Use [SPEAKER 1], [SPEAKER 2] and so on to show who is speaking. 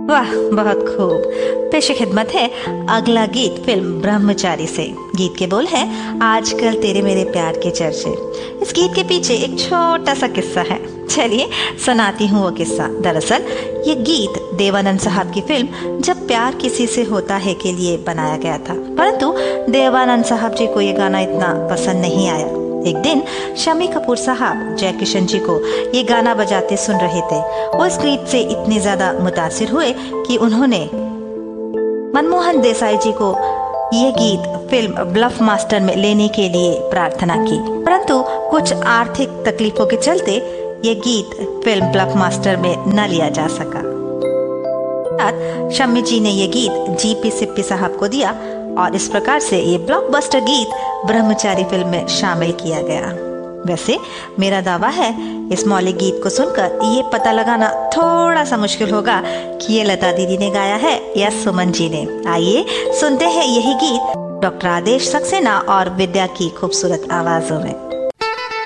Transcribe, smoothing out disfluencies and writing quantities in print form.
[SPEAKER 1] वाह, बहुत खूब। पेश खिदमत है अगला गीत फिल्म ब्रह्मचारी से। गीत के बोल है, आजकल तेरे मेरे प्यार के चर्चे। इस गीत के पीछे एक छोटा सा किस्सा है, चलिए सुनाती हूँ वो किस्सा। दरअसल ये गीत देवानंद साहब की फिल्म जब प्यार किसी से होता है के लिए बनाया गया था, परंतु देवानंद साहब जी को ये गाना इतना पसंद नहीं आया। एक दिन शम्मी कपूर साहब जय किशन जी को ये गाना बजाते सुन रहे थे। वो इस गीत से इतने ज्यादा मुतासिर हुए कि उन्होंने मनमोहन देसाई जी को ये गीत फिल्म ब्लफ मास्टर में लेने के लिए प्रार्थना की, परंतु कुछ आर्थिक तकलीफों के चलते ये गीत फिल्म ब्लफ मास्टर में न लिया जा सका। शम्मी जी ने ये गीत जीपी सिप्पी साहब को दिया और इस प्रकार से ये ब्लॉकबस्टर गीत ब्रह्मचारी फिल्म में शामिल किया गया। वैसे मेरा दावा है इस मौलिक गीत को सुनकर ये पता लगाना थोड़ा सा मुश्किल होगा कि ये लता दीदी ने गाया है या सुमन जी ने। आइए सुनते हैं यही गीत डॉक्टर आदेश सक्सेना और विद्या की खूबसूरत आवाजों में।